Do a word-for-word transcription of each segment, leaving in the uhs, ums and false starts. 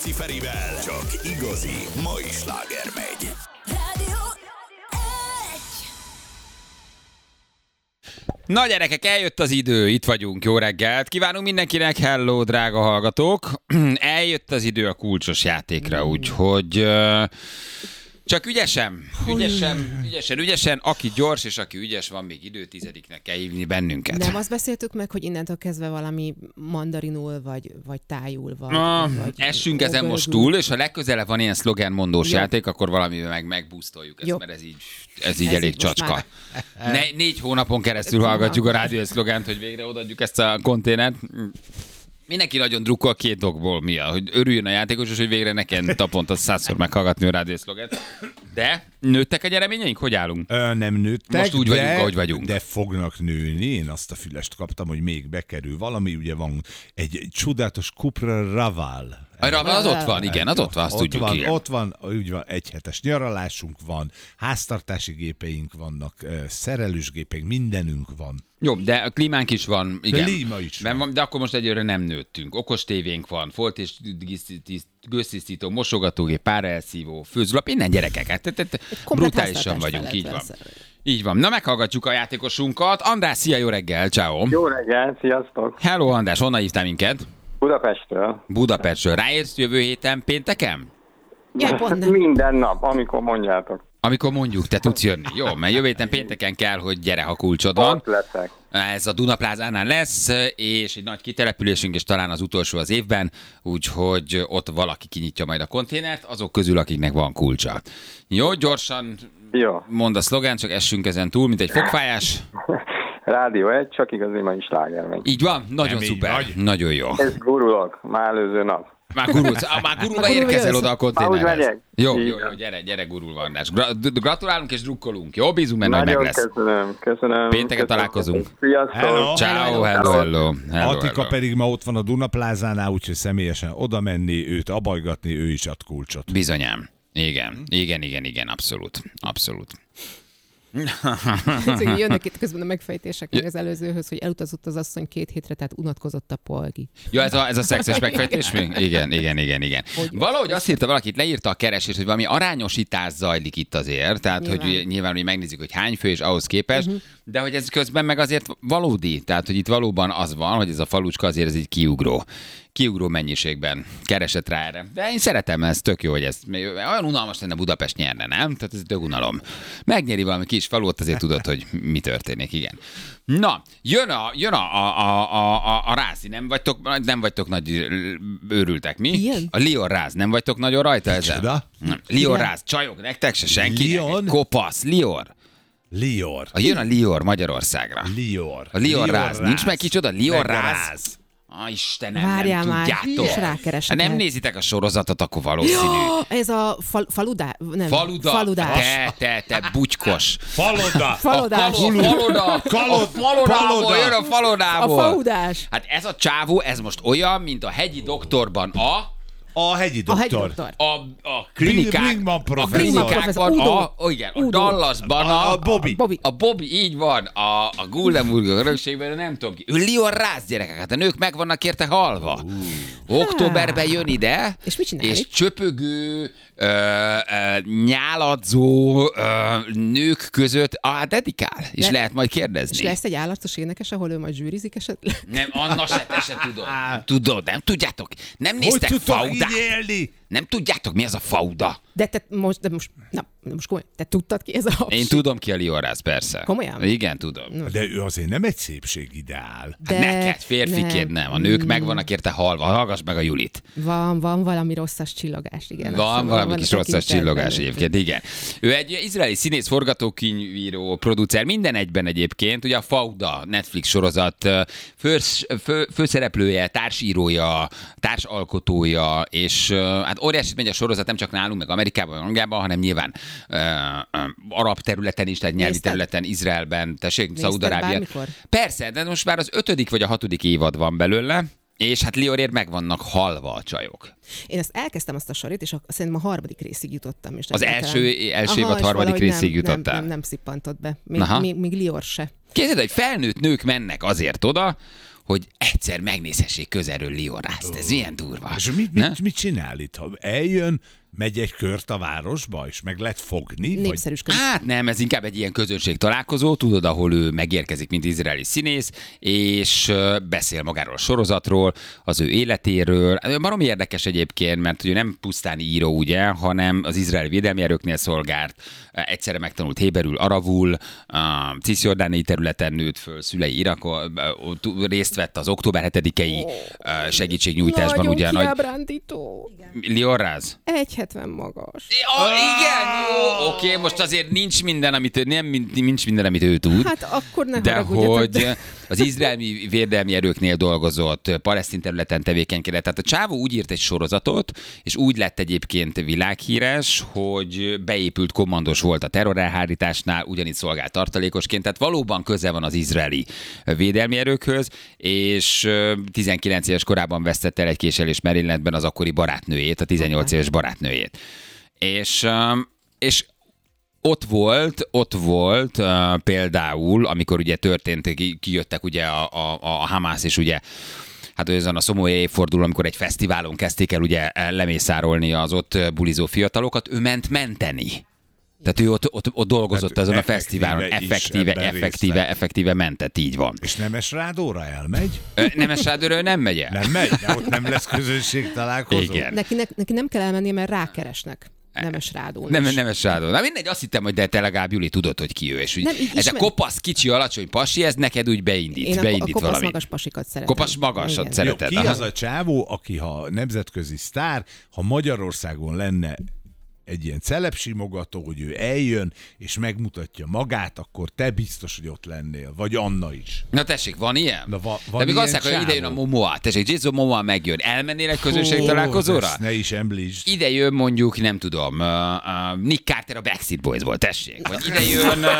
Ferivel csak igazi mai sláger megy. Rádió egy. Na gyerekek, eljött az idő, itt vagyunk, jó reggelt. Kívánunk mindenkinek, hello, drága hallgatók. Eljött az idő a kulcsos játékra, úgyhogy uh, csak ügyesen, ügyesen, ügyesen, ügyesen, aki gyors és aki ügyes, van még idő, tizediknek kell hívni bennünket. Nem azt beszéltük meg, hogy innentől kezdve valami mandarinul, vagy, vagy tájul, vagy... Na, vagy essünk ezen most ogörgül. túl, és ha legközelebb van ilyen szlogenmondós Jó. játék, akkor valamivel meg megbusztoljuk ezt, Jó. mert ez így, ez így Ez elég így most csacska. Ne, négy hónapon keresztül hallgatjuk a rádió szlogent, hogy végre odaadjuk ezt a konténert. Mindenki nagyon drukkol két dolgból, mi a, hogy örüljön a játékos, és hogy végre nekem naponta százszor meghallgatni a rádió szlogent. De nőttek a gyereményeink? Hogy állunk? Ö, nem nőttek, Most úgy de, vagyunk, ahogy vagyunk. De fognak nőni. Én azt a fülest kaptam, hogy még bekerül valami. Ugye van egy, egy csodálatos Cupra Raval. A Raval az ott van, igen, az ott van, azt ott tudjuk. van, Igen. ott van, úgy van, egyhetes nyaralásunk van, háztartási gépeink vannak, ö, szerelősgépeink, mindenünk van. Jó, de a klímánk is van, igen. Klíma is Ben van. De akkor most egyőre nem nőttünk. Okos tévénk van, folt és gőztisztító, mosogatógép, párelszívó, főzőlap, innen gyerekek. Hát, hát, hát, komplet brutálisan háztartást vagyunk, fel így lehet van. venni. Így van. Na, meghallgatjuk a játékosunkat. András, szia, jó reggel, ciao. Jó reggel, sziasztok! Hello, András, honnan hívtál minket? Budapestről. Budapestről. Ráérsz jövő héten pénteken? Ja, pont nem. Minden nap, amikor mondjátok. Amikor mondjuk, te tudsz jönni. Jó, mert jövő héten pénteken kell, hogy gyere, ha kulcsod van. Ott leszek. Ez a Dunaplázánál lesz, és egy nagy kitelepülésünk, és talán az utolsó az évben, úgyhogy ott valaki kinyitja majd a konténert, azok közül, akiknek van kulcsa. Jó, gyorsan Jó. mondd a szlogán, csak essünk ezen túl, mint egy fogfájás. Rádió egy, csak igazi mai sláger megy. Így van, nagyon Nem így szuper, vagy. nagyon jó. Ez gurulok, már előző nap. Már gurulsz, ah, már gurulva Már gurulva érkezel jössz. oda a Már úgy konténerhez. megyek. Jó, Így jó, jó, van. gyere, gyere gurulva, András. Gra- gratulálunk és drukkolunk, jó? Bízunk benne, hogy meg Nagyon lesz. köszönöm, köszönöm. Pénteken köszönöm. találkozunk. Sziasztok! Hello. Ciao, hello, hello. hello, Attika hello. pedig ma ott van a Dunaplázánál, úgyhogy személyesen oda menni, őt abajgatni, ő is ad kulcsot. Bizonyám. Igen, igen, igen, igen, abszolút. Abszolút. Szóval jönnek itt közben a megfejtések meg az előzőhöz, hogy elutazott az asszony két hétre, tehát unatkozott a polgi. Ja, ez a, ez a szexes megfejtés még? Igen, igen, igen, igen. Valahogy azt írta valakit, leírta a keresést, hogy valami arányosítás zajlik itt azért, tehát Nyilván. hogy nyilván hogy megnézzük, hogy hány fő és ahhoz képest, uh-huh. de hogy ez közben meg azért valódi, tehát hogy itt valóban az van, hogy ez a falucska azért ez így kiugró. Kiugró mennyiségben keresett rá erre. De én szeretem ezt, tök jó, hogy ez olyan unalmas lenne Budapest nyerne, nem? Tehát ez tök unalom. Megnyeri valami kis falut, azért tudod, hogy mi történik, igen. Na, jön a, jön a, a, a, a, a, a rászi, nem vagytok, nem vagytok nagy őrültek, mi? Ilyen? A Lion ráz, nem vagytok nagyon rajta ezen? Csoda? Nem. Lior Igen. ráz, csajok, nektek se senki. Lion? Kopasz, Lior. Lior. A, jön a Lior Magyarországra. Lior. A Lior ráz. Nincs meg kicsoda? Lior Meg a ráz. Ah, Istenem, Várjál nem már, tudjátok. is rákeresek. Ha nem nézitek a sorozatot, akkor valószínű. Ez a fal, faludá... Nem, Faluda. faludás. Te, te, te, bugykos. Faloda. Falodás. A falu- faloda. Kalod- A falodából faloda. jön a A falodából. faudás. Hát ez a csávó, ez most olyan, mint a hegyi doktorban a... A hegyi A hegyi doktor. doktor. A, a klinikák, Brinkman a professzor. klinikákban, Udo. a, ó, igen, a Udo. Dallasban a, A- a Bobby. Bobby. A Bobby, így van, a, a Guldenburg örökségben, nem tudom ki. Ő Lior ráz gyerekek, hát a nők meg vannak érte halva. Októberben jön ide, És mit csinál és itt? csöpögő, ö, ö, nyáladzó ö, nők között ah, dedikál, és Le- lehet majd És kérdezni. lesz egy állatos énekes, ahol ő majd zsűrizik esetleg? Nem, Anna se, te se tudod. Tudod, nem tudjátok? Nem Hogy néztek tudtok faudát? így élni? Nem tudjátok, mi az a fauda? De te most, de most, na, de most komolyan, te tudtad ki ez a hapsi? Én tudom ki a Liorász, persze. Komolyan? Igen, tudom. De ő azért nem egy szépségideál. Hát neked férfiként nem. A nők meg vannak érte halva. Hallgass meg a Julit. Van, van valami rosszas csillogás, igen. Van Azt valami van kis a rosszas tekintetben. csillogás egyébként, igen. Ő egy izraeli színész, forgatókönyvíró, producer, minden egyben egyébként. Ugye a Fauda Netflix sorozat fős, fő, főszereplője, társírója, társalkotója, és uh, hát óriásit megy a sorozat nem csak nálunk, meg Amerikában, meg Angliában, hanem nyilván uh, uh, arab területen is, tehát nyelvi Nézted? területen, Izraelben, tessék, Nézted Szaúd-Arábia. bármikor? Persze, de most már az ötödik vagy a hatodik évad van belőle, és hát Liorért meg vannak halva a csajok. Én ezt elkezdtem azt a sorit, és a, szerintem a harmadik részig jutottam. És Az egyáltalán- első- első évad és harmadik valahogy részig nem, jutottál? Nem, nem, nem szippantott be. Még, Aha. még, még Lior se. Képzeld, hogy felnőtt nők mennek azért oda, hogy egyszer megnézhessék közelről Liorázt. Ez ilyen durva. És mit, mit, mit csinál itt? Ha eljön, megy egy kört a városba, és meg lehet fogni? Vagy... Népszerűsködik. Hát nem, ez inkább egy ilyen közönség találkozó, tudod, ahol ő megérkezik, mint izraeli színész, és ö, beszél magáról a sorozatról, az ő életéről. Baromi érdekes egyébként, mert ugye nem pusztán író, ugye, hanem az izraeli védelmi erőknél szolgált, egyszerre megtanult héberül, arabul, a cisjordániai területen nőtt föl, szülei Irakon, részt vett az október hetedikei segítségnyújtásban. Nagyon ugye nagy... kiábrándító. Lioráz? egy hetven magas. Oh, igen, jó, oké, okay, most azért nincs minden, amit ő, nem nincs minden, amit ő tud. Hát akkor ne de haragudjatok, hogy de... az izraeli védelmi erőknél dolgozott, palesztin területen tevékenykedett. Tehát a csávó úgy írt egy sorozatot, és úgy lett egyébként világhíres, hogy beépült kommandos volt a terrorelhárításnál, ugyanígy szolgált tartalékosként, tehát valóban köze van az izraeli védelmi erőkhöz, és tizenkilenc éves korában vesztette el egy késelés Marylandben az akkori barátnőjét, a tizennyolc éves barátnőjét. És, és ott volt, ott volt uh, például, amikor ugye történt, kijöttek ugye a, a, a Hamász, és ugye hát azon a szomorú évforduló, amikor egy fesztiválon kezdték el ugye lemészárolni az ott bulizó fiatalokat, ő ment menteni. Tehát ő ott, ott, ott dolgozott hát azon a fesztiválon, effektíve, effektíve, effektíve mentett, így van. És Nemes Rádóra elmegy? Ö, Nemes Rádóra nem megy el? Nem megy, de ott nem lesz közönség találkozó. Igen. Neki, neki nem kell elmenni, mert rákeresnek. Nemes Rádón. Nem, Nemes Rádón. Na mindegy, azt hittem, hogy de te legalább, Juli, tudod, hogy ki ő. És úgy, nem, ez ismer... a kopasz, kicsi, alacsony pasi, ez neked úgy beindít. Én a, beindít a kopasz valami. magas pasikat szeretem. Kopasz magasat Igen. szereted. Jó, ki aha. az a csávó, aki ha nemzetközi sztár, ha Magyarországon lenne egy ilyen celebsimogató, hogy ő eljön, és megmutatja magát, akkor te biztos, hogy ott lennél. Vagy Anna is. Na tessék, van ilyen? Na, va, van de még ilyen azt mondják, hogy ide jön a csávó? Momoa. Tessék, Jason Momoa megjön. Elmennél egy közönség Ó, találkozóra? ezt ne is említsd. Ide jön mondjuk, nem tudom, uh, uh, Nick Carter a Backstreet Boysból, tessék. Vagy ide jön, uh,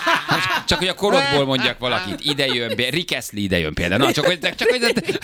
csak hogy a korodból mondjak valakit, ide jön, Rick Astley ide jön például. Na, csak hogy... Csak, hogy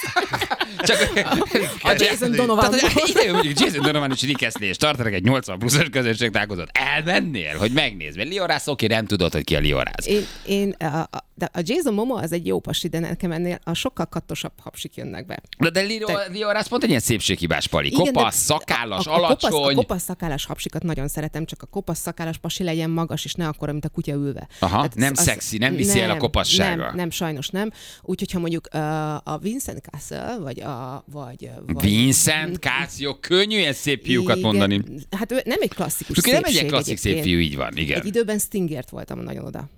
csak, A Jason Donovan. Tehát, ide jön mondjuk Jason Donovan és Rick Astley, és tartanak egy nyolcvan pluszos közönség találkozót. Elmennél, hogy megnézd, mert Liorász, oké, nem tudod, hogy ki a Liorász. Én, én a, a, de a Jason Momoa az egy jó pasi, de nekem ennél a sokkal kattosabb hapsik jönnek be. De, de Liorász pont egy ilyen szépséghibás pali. Igen, Kopasz, de szakállas, a, a, a alacsony. Kopasz, a kopasz szakállas hapsikat nagyon szeretem, csak a kopasz szakállas pasi legyen magas, és ne akkora, mint a kutya ülve. Aha, Tehát nem az, szexi, nem viszi el a kopassága. Nem, nem, sajnos nem. Úgyhogy ha mondjuk uh, a Vincent Castle, vagy a... Vagy, vagy, Vincent Castle, könnyű ilyen szép fiúkat igen, mondani. Hát ő nem egy klasszikus Csak nem szépség egy klasszik szép egyébként. fiú, így van, igen. Egy időben Stingert voltam nagyon oda.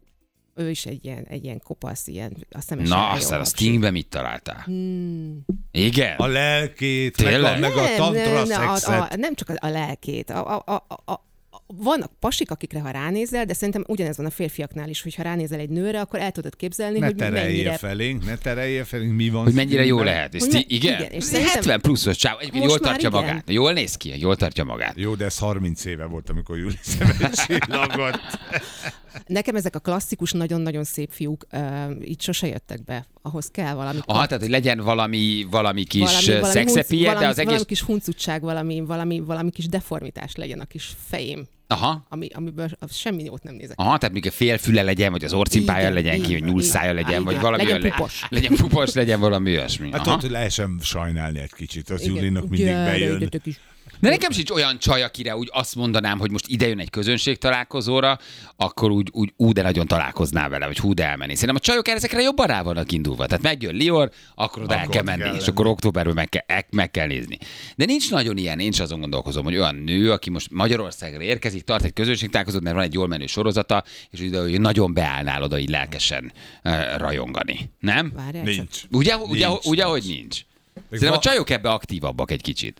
Ő is egy ilyen, egy ilyen kopasz, ilyen a szemes. Na, aztán a Stingben mit találtál? Hmm. Igen? A lelkét, meg a, Tényleg? meg a tantra nem, a, szexet. a, nem csak a, a lelkét. A, a, a, a, vannak pasik, akikre ha ránézel, de szerintem ugyanez van a férfiaknál is, hogy ha ránézel egy nőre, akkor el tudod képzelni, Ne hogy tereljél mennyire... felénk, ne tereljél felénk, mi van. Hogy mennyire jó Stingben? lehet. És Hogy ti, ne- igen? igen, és szerintem- hetven pluszos csáv, egyébként Most jól már tartja igen. magát. Jól néz ki, jól tartja magát. Jó, de ez harminc éve volt, amikor Júli szemben csillagott. Nekem ezek a klasszikus, nagyon-nagyon szép fiúk uh, így sose jöttek be. Ahhoz kell valami... Aha, tehát, hogy legyen valami, valami kis valami, valami, szexepie, valami, de az egész... valami kis huncutság, valami, valami, valami kis deformitás legyen a kis fejém, Aha. ami, amiből semmi jót nem nézek. Aha, tehát még a fél füle legyen, vagy az orcimpája Igen, legyen ki, igen, vagy nyúlszája igen, legyen, vagy igen. valami Legyen olyan- pupos. Legyen pupos, legyen valami olyasmi. Hát Aha. ott lehessen sajnálni egy kicsit, az Igen. Júlinak mindig Gyere, bejön. jöttek is. De nekem sincs olyan csaj, akire úgy azt mondanám, hogy most ide jön egy közönség találkozóra, akkor úgy, úgy ú, de nagyon találkoznál vele, vagy hú, de elmenni. Szerintem a csajok ezekre jobban rá vannak indulva. Tehát megjön Lior, akkor oda el Akkor kell kell menni, és lenni. akkor októberben meg kell, meg kell nézni. De nincs nagyon ilyen, én is azon gondolkozom, hogy olyan nő, aki most Magyarországra érkezik, tart egy közönség találkozót, mert van egy jól menő sorozata, és ugye hogy nagyon beállnál oda így lelkesen uh, rajongani. Nem? Várjál csak. Nincs. Ugye, ugye, Nincs, ugye, nincs. hogy nincs? Szerintem a va- csajok ebbe aktívabbak egy kicsit.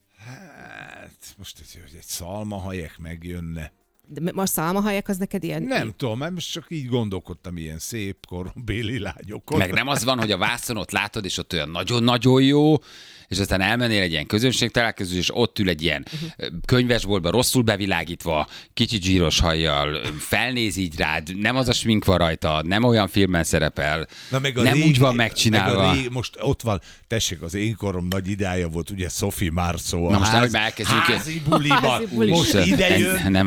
Hát, most egy, hogy egy szalmahajek megjönne. De ma a szalmahajek az neked ilyen... Nem tudom, mert most csak így gondolkodtam ilyen szép korombéli lányokon. Meg nem az van, hogy a vászonot látod, és ott olyan nagyon-nagyon jó, és aztán elmennél egy ilyen közönségtalálkozó, és ott ül egy ilyen könyvesboltban rosszul bevilágítva, kicsit zsíros hajjal, felnéz így rád, nem az a smink van rajta, nem olyan filmben szerepel, Na, meg a nem régi, úgy van Meg megcsinálva. a régi, most ott van, tessék, az én korom nagy idája volt, ugye Sophie Marceau. Na a most ház- nehogy már elkezdjük. Házi buliba. Házi buli. Most Ez- ide ez jön, nem áll. ide jön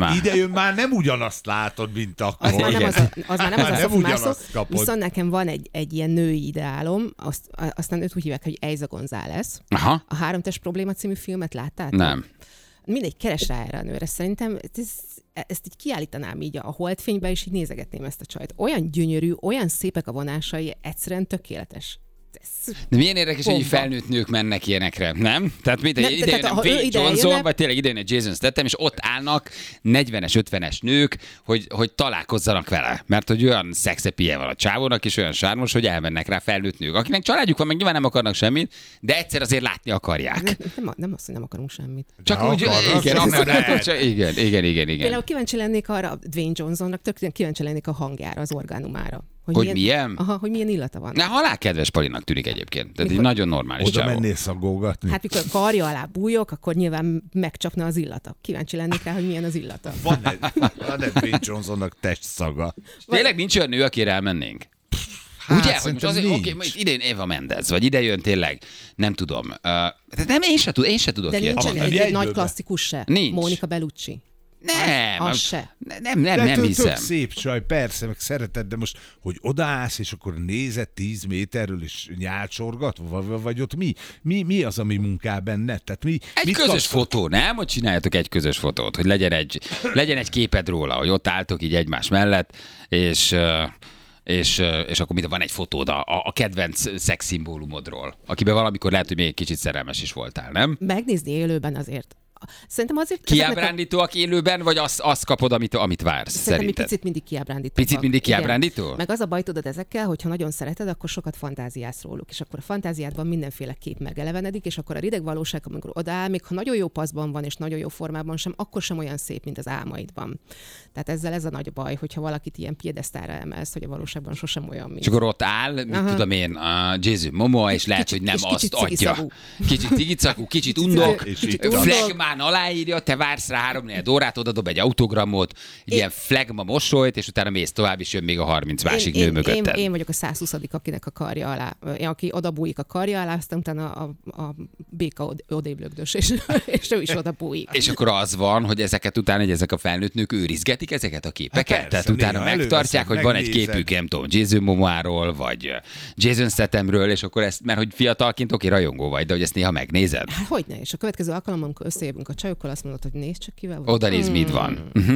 már nem ugyanazt látod, mint akkor. Az már nem az, a, az, már nem az, Már a nem szofimászó, ugyanazt kapod. viszont nekem van egy, egy ilyen női ideálom, azt, aztán őt úgy hívják, hogy Eiza González. Aha. A Három test probléma című filmet láttál? Nem. Mindegy, keres rá erre a nőre. Szerintem ez, ezt így kiállítanám így a holdfénybe, és így nézegetném ezt a csajt. Olyan gyönyörű, olyan szépek a vonásai, egyszerűen tökéletes. Ez... De milyen érdekes, hogy Bomba. felnőtt nők mennek ilyenekre, nem? Tehát mit, Nem, ide tehát jön ha ő Dwayne ide Johnson, eljönne- vagy tényleg ide jön egy Jason Statham, és ott állnak negyvenes, ötvenes nők, hogy, hogy találkozzanak vele. Mert hogy olyan szexepie van a csávónak, és olyan sármos, hogy elmennek rá felnőtt nők. Akinek családjuk van, meg nyilván nem akarnak semmit, de egyszer azért látni akarják. Nem, nem, nem azt, hogy nem akarunk semmit. Csak De úgy, akarnak, igen, nem akkor, lehet. akkor csak, igen, igen, igen, igen. Például kíváncsi lennék arra, Dwayne Johnsonnak, tök kíváncsi lennék a hangjára, az orgánumára. Hogy milyen? Aha, hogy milyen illata van. Na, halálkedves Palinak tűnik egyébként. Tehát egy Mikor- nagyon normális Oda csávó. mennél szagolgatni? Hát mikor a karja alá bújok, akkor nyilván megcsapna az illata. Kíváncsi lennék rá, hogy milyen az illata. Van egy, van egy Dwayne Johnsonnak testszaga. Tényleg nincs olyan nő, akire elmennénk? Hát, Ugye, hogy most szerintem azért, oké, nincs. most idejön Eva Mendez, vagy ide jön tényleg, nem tudom. Uh, tehát nem, én se, tud, én se tudok De ilyet nincsen mondani. egy, egy egyből nagy be. klasszikus se. Nincs. Mónika Bellucci. Nem, Az az se. nem, nem, nem, De nem tök- hiszem. Tök szép csaj, persze, meg szereted, de most, hogy odaállsz, és akkor nézed tíz méterről, és nyálcsorgat, vagy, vagy ott mi? mi? Mi az, ami munkál benne? Tehát mi, Egy mit közös kapsz- fotó, nem? Hogy csináljatok egy közös fotót, hogy legyen egy, legyen egy képed róla, hogy ott álltok így egymás mellett, és... uh, És, uh, és akkor mit van egy fotód a, a kedvenc szexszimbólumodról, akiben valamikor lehet, hogy még egy kicsit szerelmes is voltál, nem? Megnézni élőben azért. Szerintem azért... ezeknek a- Kiábrándítóak élőben, vagy azt, azt kapod, amit, amit vársz, Szerintem egy szerinted? picit mindig kiábrándító. Picit mindig kiábrándító? Meg az a baj, tudod, ezekkel, hogyha nagyon szereted, akkor sokat fantáziálsz róluk, és akkor a fantáziádban mindenféle kép megelevenedik, és akkor a rideg valóság, amikor odaáll, még ha nagyon jó paszban van, és nagyon jó formában sem, akkor sem olyan szép, mint az álmaidban. Tehát ezzel ez a nagy baj, hogyha valakit ilyen piedesztára emelsz, hogy a valóságban sosem olyan, mint. És akkor ott áll, mit Aha. tudom én, a Jason Momoa, és lehet, Kicsit- hogy nem és azt kicsit adja. cigicagú. Kicsit cigicagú, kicsit undok, És így undok. flagmán aláírja, te vársz rá három négy órát, oda dob egy autogramot, egy ilyen flagma mosolyt, és utána mész tovább, és jön még a harminc másik én, nő én, mögötted. Én, én vagyok a százhuszadik akinek a karja alá, én, aki odabújik a karja alá, aztán utána a, a béka od, odéblögdös, és, és ő is odabújik. És akkor az van, hogy ezeket után, hogy ezek a felnőtt nők őrizgetik ezeket a képeket. Hát persze, Tehát utána néha megtartják, hogy előveszed, van egy megnézed. képük, nem tudom, Jason Momoáról, vagy Jason Stathamről, és akkor ezt, mert hogy fiatalként oké, rajongó vagy, de hogy ezt néha megnézed. Hát hogyne, és a következő alkalommal, amikor összejövünk a csajokkal, azt mondod, hogy nézd csak kivel van. Oda néz, mit van. Uh-huh.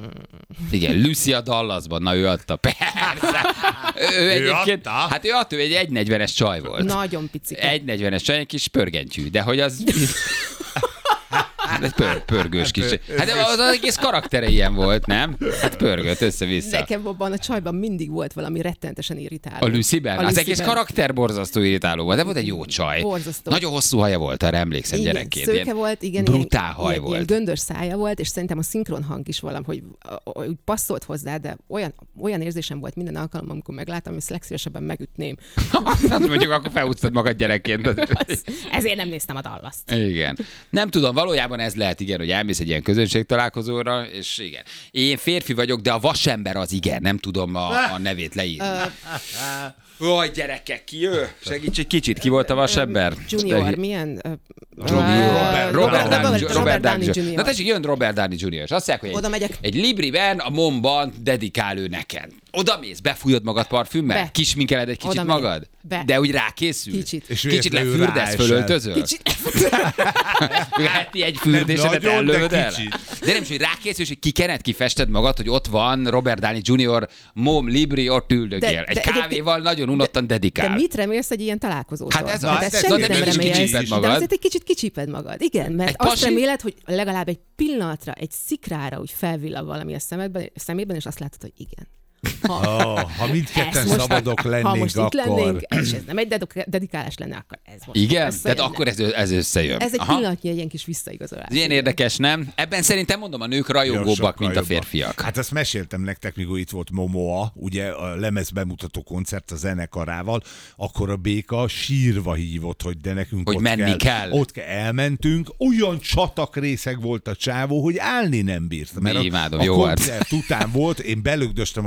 Igen, Lucia Dallasban, na ő adta, persze. Ő, ő egyébként, adta? hát ő adta, ő egy egy negyvenes csaj volt. Nagyon picike. egy negyvenes csaj, egy kis pörgentyű, de hogy az... Ez pör, pörgős kis. Hát az, az egész karaktere ilyen volt, nem? Hát pörgött össze-vissza. Nekem abban a csajban mindig volt valami rettenetesen irritáló. A Lucy-ben? A Az Lucy-ben. egész karakter borzasztó irritáló volt, de volt egy jó csaj. Borzasztó. Nagyon hosszú haja volt, arra emlékszem Igen, gyerekként. szőke Ilyen volt, igen. brutál ilyen, haj ilyen, volt. Ilyen göndös szája volt, és szerintem a szinkron hang is valahogy hogy úgy passzolt hozzá, de olyan, olyan érzésem volt minden alkalommal, amikor megláttam, hogy ezt legszívesebben megütném. Hát mondjuk akkor felhúztad magad gyerekként. Ezért nem néztem a Dallas-t. Igen. Nem tudom, valójában ez lehet, igen, hogy elmész egy ilyen közönségtalálkozóra, és igen. Én férfi vagyok, de a vasember az igen, nem tudom a, a nevét leírni. Ó, gyerekek, ki ő? Segíts egy kicsit, ki volt a vasember? Junior, milyen? ö, Robert, ö, Robert, Downey- Robert Robert Downey Downey junior Na tessék, jön Robert Downey junior És azt mondják, hogy Oda egy, megyek. egy Libriben a momban dedikál ő neked. Oda mész, befújod magad parfümmel? Be. Kisminkeled egy kicsit Oda megyek. magad? Be. De úgy rákészül? Kicsit. És Kicsit véletlenül lefürdesz, ráesel. fölöltözöl? Kicsit. Heti egy fürdésedet Nem nagyon, de ellövöd el? kicsit. De nem is, hogy rákészülsz, és hogy kikened, kifested magad, hogy ott van Robert Downey junior Mom Libri, ott üldögél. De- Egy de kávéval nagyon unottan dedikál. De mit remélsz egy ilyen találkozótól? Hát ez Tehát az, ezt ez semmit az, de nem mégis remélsz, kicsíped magad. de azért egy kicsit kicsíped magad. Igen, mert Egy azt pasi- reméled, hogy legalább egy pillanatra, egy szikrára úgy felvillan valami a szemedben, szemében, és azt látod, hogy igen. Ha, Oh, ha mindketten ezt most- szabadok ha lennénk, most itt akkor... lennénk, és ez nem egy dedok- dedikálás lenne, akkor ez most Igen? összejönne. Tehát akkor ez, ez összejön. Ez egy Aha. pillanatnyi egy ilyen kis visszaigazolás. Ilyen érdekes, nem? Ebben szerintem mondom, a nők Ja, rajongóbbak, sokkal mint a jobban. férfiak. Hát azt meséltem nektek, mikor itt volt Momoa, ugye a lemez bemutató koncert a zenekarával, akkor a béka sírva hívott, hogy de nekünk Hogy ott menni kell, kell. Ott kell, elmentünk, olyan csatak részeg volt a csávó, hogy állni nem bírt. Mert Mi imádom, a, a jó koncert után volt, én belögdöstem a békát,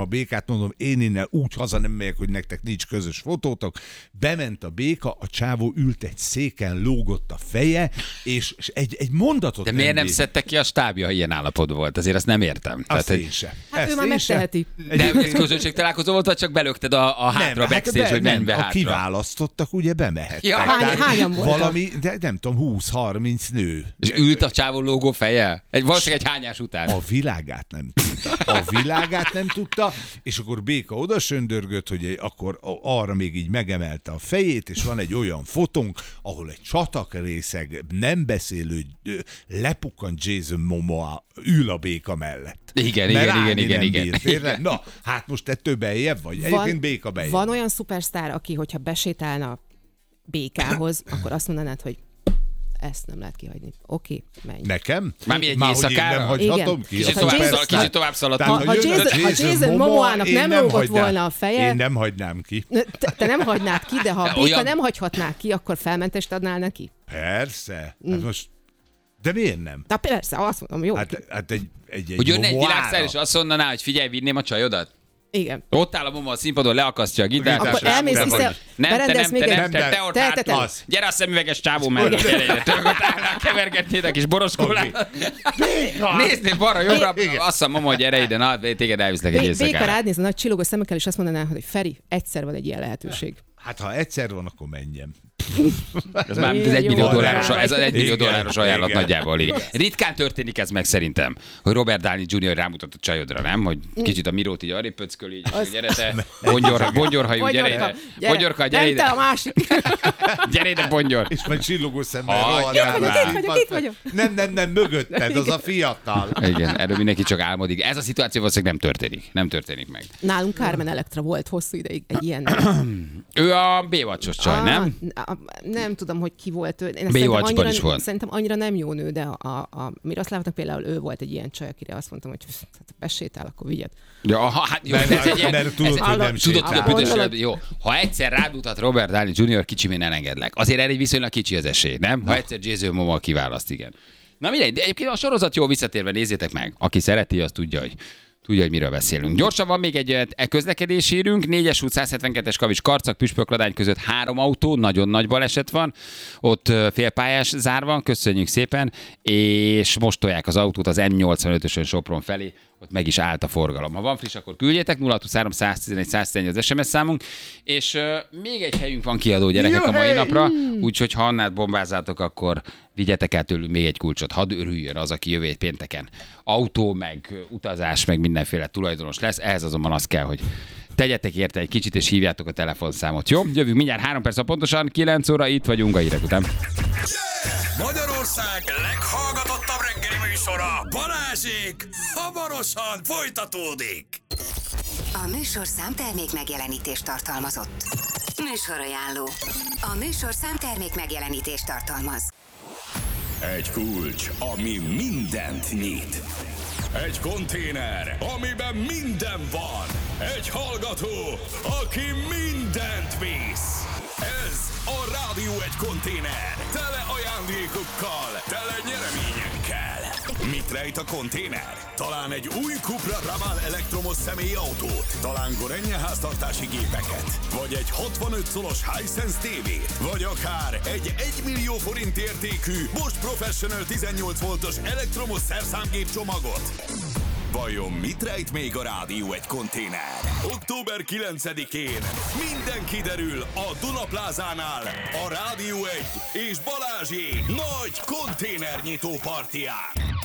békát, mondom, én innen úgy haza nem megyek, hogy nektek nincs közös fotótok. Bement a béka, a csávó ült egy széken, lógott a feje, és, és egy, egy mondatot De miért nem bír. szedte ki a stábja, ha ilyen állapotban volt? Azért azt nem értem. Azt Tehát, én sem. Hát Ezt ő már én megteheti. sem. de ez közönségtalálkozó volt, vagy csak belökted a, a hátra, a backstage, be- hogy menj be nem, a hátra? kiválasztottak, ugye bemehettek. Ja, Hány- Tehát hányan voltak? Valami, de nem tudom, húsz-harminc nő. És ült a csávó lógó feje? Egy, valószínűleg egy hányás után. A világát nem tudta. A világát nem tudta, és akkor béka oda söndörgött, hogy akkor arra még így megemelte a fejét, és van egy olyan fotónk, ahol egy csatakrészeg, nem beszélő, lepukkant Jason Momoa ül a béka mellett. Igen, Mert igen, állni igen, igen, nem igen. bírt, érted? Na, hát most te több beljebb vagy. Egyébként béka beljebb. Van olyan szupersztár, aki, hogyha besétálna békához, akkor azt mondanád, hogy ezt nem lehet kihagyni. Oké, menj. Nekem? Mármi egy Már hogy én éjszakára? nem hagyhatom Igen. ki. Kicsit Ha tovább, Jason- szal, kicsit tovább szaladt. Tehát, Ha- ha jön Jason- ha Jason Momoának én nem nem lógott hagynám- volna a feje- Én nem hagynám ki. Te, te nem hagynád ki, de ha a béka Olyan- nem hagyhatná ki, akkor felmentést adnál neki? Persze. Mm. Hát most... De miért nem? Na persze, azt mondom, jó. Hát, hát egy, egy, egy Hogy jönne egy Momoára. világsztár, és azt mondaná, hogy figyelj, vinném a csajodat? Igen. Ott áll a Momo a színpadon, leakasztja a gitárt. Akkor és elmész rámutat, vissza, hogy nem, te berendelsz nem, még te egy- nem, te, te ott Te- te- hátul. te- Az. Gyere a szemüveges csávó mellett, gyere ide. Te ott állnál, kevergetnétek és boroskólál. Néznél balra, jobbra, Igen. azt mondom, Momo, gyere ide, na, téged elviszlek egy Bé- Béka éjszakára. rád néz a nagy csillogó szemekkel, és azt mondaná, hogy Feri, egyszer van egy ilyen lehetőség. Hát ha egyszer van, akkor menjem. Ez már Igen, ez egy jó. millió dolláros, ez az egy millió Igen, dolláros ajánlat igen. nagyjából. Igen. Ritkán történik ez meg szerintem, hogy Robert Downey junior rámutat a csajodra, nem? Hogy kicsit a Mirót így arrébb pöcköl, így, hogy gyere te, bongyor, bongyorhajú, gyere ide. Bongyorka, gyere Nem te ide. a másik. Gyere ide, bongyor. És majd csillogó szemmel Hagyj, rohanál itt vagyok, rá. itt vagyok, itt vagyok. Nem, nem, nem, mögötted, az a fiatal. Igen, erről mindenki csak álmodik. Ez a szituáció valószínűleg nem történik. Nem történik meg. Nálunk Carmen Electra volt hosszú ideig egy ilyen. Ő a Baywatch-os csaj, nem? Ah, a- nem tudom, hogy ki volt ő. Én Baywatch-ban szerintem annyira, is volt. Szerintem annyira nem jó nő, de a, a, a Miroszlávnak például ő volt egy ilyen csaj, akire azt mondtam, hogy hát, besétál, akkor vigyed. Ja, ha, hát jó, Mert- ez egy ilyen, mert tudod, ez- hogy nem tudod, hogy a sétál. büdös Gondolod? életben- jó. Ha egyszer rádutat Robert Downey junior, kicsim én elengedlek. Azért erre egy viszonylag kicsi az esély, nem? Ha egyszer Jason Momoa kiválaszt, igen. Na mindegy, de egyébként a sorozat jó, visszatérve nézzétek meg. Aki szereti, az tudja, hogy Tudja, hogy miről beszélünk. Gyorsan van még egy e, közlekedési hírünk. négyes út száz hetvenkettes Kavics Karcag Püspökladány között három autó, nagyon nagy baleset van. Ott ö, félpályás zár van, köszönjük szépen. És most tolják az autót az M nyolcvanötösön Sopron felé. Ott meg is állt a forgalom. Ha van friss, akkor küldjétek. nulla huszonhárom száztizenegy száztizenegy az es em es számunk. És ö, még egy helyünk van kiadó, gyerekek, a mai napra. Úgyhogy ha Annát bombázátok, akkor vigyetek el tőlünk még egy kulcsot. Hadd örüljön az, aki jövő egy pénteken autó, meg utazás, meg mindenféle tulajdonos lesz. Ehhez azonban az kell, hogy tegyetek érte egy kicsit, és hívjátok a telefonszámot. Jó? Jövünk mindjárt három perc, pontosan kilenc óra, itt vagyunk a hírek után. Magyarország leghallgatottabb reggeli műsora, Balázsék, hamarosan folytatódik. A műsor számtermék megjelenítést tartalmazott. Műsorajánló. A műsor számtermék megjelenítést tartalmaz. Egy kulcs, ami mindent nyit. Egy konténer, amiben minden van. Egy hallgató, aki mindent visz. Ez a Rádió egy konténer. Tele ajándékokkal, tele nyereményekkel. Mit rejt a konténer? Talán egy új Cupra Raval elektromos személyautót, talán Gorenje háztartási gépeket, vagy egy hatvanöt szolos Hisense tévét, vagy akár egy egymillió forint értékű Bosch Professional tizennyolc voltos elektromos szerszámgép csomagot. Vajon mit rejt még a Rádió egy konténer? október kilencedikén minden kiderül a Dunaplázánál a Rádió egy és Balázsék nagy konténernyitó partiján.